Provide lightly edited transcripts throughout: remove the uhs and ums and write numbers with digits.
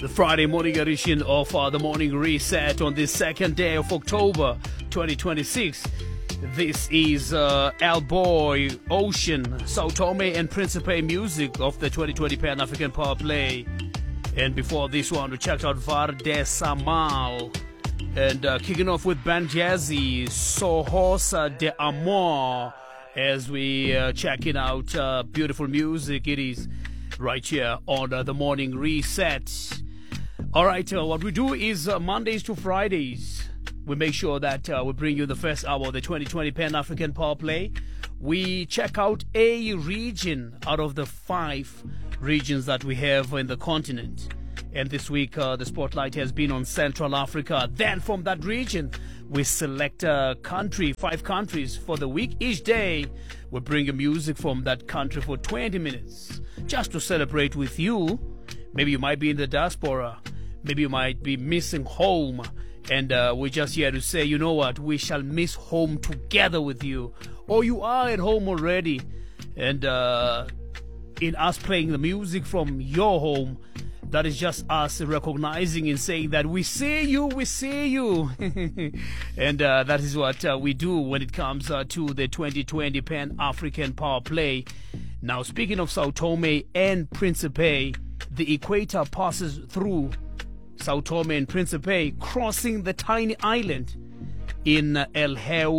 the Friday morning edition of the Morning Reset on the second day of October 2026. This is Boy Ocean, Sao Tome and Principe music of the 2020 Pan-African Power Play. And before this one, we checked out Varde Samal. And kicking off with Banjazi, Sohosa de Amor. As we checking out beautiful music, it is right here on the Morning Reset. All right, what we do is Mondays to Fridays, we make sure that we bring you the first hour of the 2020 Pan-African Power Play. We check out a region out of the 5 regions that we have in the continent. And this week, the spotlight has been on Central Africa. Then from that region, we select a country, 5 countries for the week. Each day, we bring you music from that country for 20 minutes just to celebrate with you. Maybe you might be in the diaspora. Maybe you might be missing home. And we're just here to say, you know what? We shall miss home together with you. Or you are at home already. And in us playing the music from your home, that is just us recognizing and saying that we see you, we see you. And that is what we do when it comes to the 2020 Pan-African Power Play. Now, speaking of Sao Tome and Principe, the equator passes through Sao Tome and Principe, crossing the tiny island in El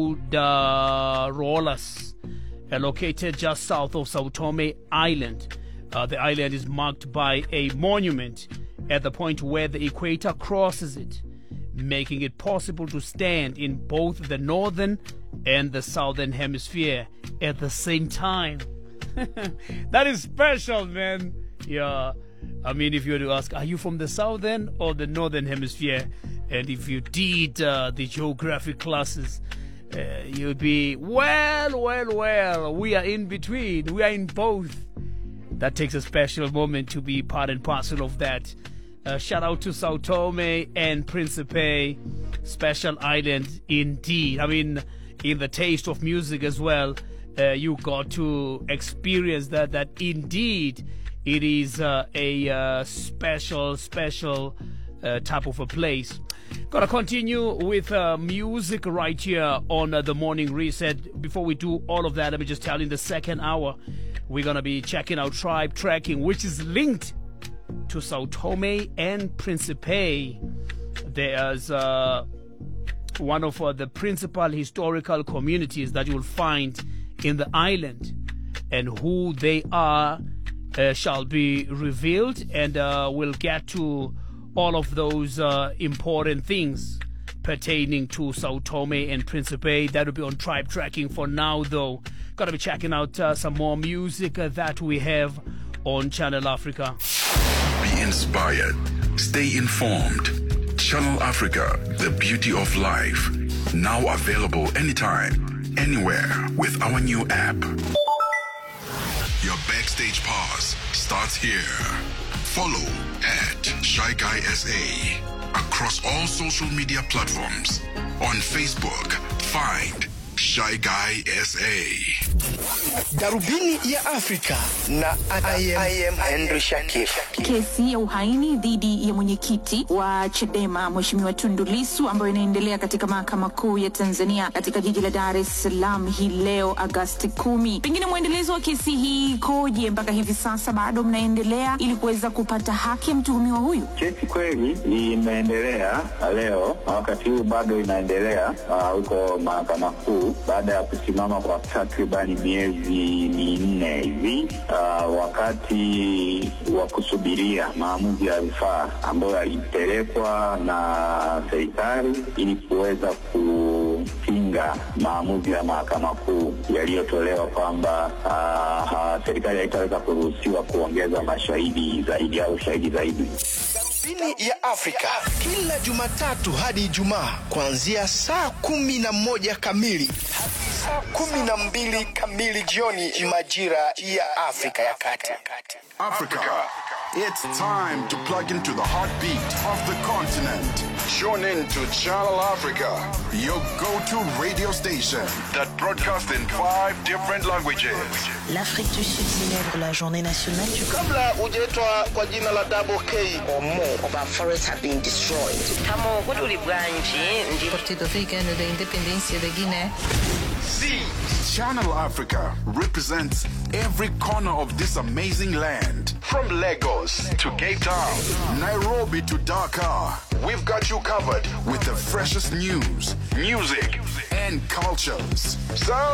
Heudarolas, located just south of Sao Tome Island. The island is marked by a monument at the point where the equator crosses it, making it possible to stand in both the northern and the southern hemisphere at the same time. That is special, man. Yeah. I mean, if you were to ask, are you from the southern or the northern hemisphere? And if you did the geographic classes, you'd be, well, we are in between. We are in both. That takes a special moment to be part and parcel of that. Shout out to Sao Tome and Principe. Special island indeed. I mean, in the taste of music as well, you got to experience that indeed it is a special type of a place. Gonna continue with music right here on the Morning Reset. Before we do all of that, let me just tell you, in the second hour, we're gonna be checking out Tribe Tracking, which is linked to Sao Tome and Principe. There's one of the principal historical communities that you'll find in the island, and who they are shall be revealed, and we'll get to all of those important things pertaining to Sao Tome and Principe. That will be on Tribe Tracking. For now, though, gotta be checking out some more music that we have on Channel Africa. Be inspired. Stay informed. Channel Africa, the beauty of life. Now available anytime, anywhere with our new app. Your backstage pass starts here. Follow at Shy Guy SA across all social media platforms. On Facebook, find Shy Guy SA. Darubini ya Afrika na I am Henry Shakif. Kesi ya uhaini dhidi ya mwenyekiti wa Chadema Mheshimiwa Tundu Lissu ambayo inaendelea katika mahakama kuu ya Tanzania katika jiji la Dar es Salaam hii leo Agosti 10. Pengine muendelezo wa kesi hii koje mpaka hivi sasa, bado mnaendelea ili kuweza kupata haki ya mtuhumiwa huyu? Kesi kweli imeendelea leo, wakati huu bado inaendelea huko mahakama kuu baada ya kusimama kwa takribani miezi 4 hivi, wakati wa kusubiria maamuzi ya rufaa ambayo yalipelekwa na serikali ili kuweza kupinga maamuzi ya mahakama kuu yaliyotolewa kwamba serikali haitaweza kuruhusiwa kuongeza mashahidi zaidi au shahidi zaidi. Darubini ya Afrika kila Jumatatu hadi Ijumaa kuanzia saa 11 kamili hadi saa 12 kamili jioni majira ya Afrika ya Kati. Africa, it's time to plug into the heartbeat of the continent. Tune in to Channel Africa, your go-to radio station that broadcasts in 5 different languages. L'Afrique du Sud célèbre la journée nationale du Kabla hujaitwa kwa jina la Double K, or more of our forests have been destroyed. Partido Africano da Independência da Guiné. See, Channel Africa represents every corner of this amazing land. From Lagos to Cape Town, Nairobi to Dakar, we've got you covered with the freshest news, music, and cultures. So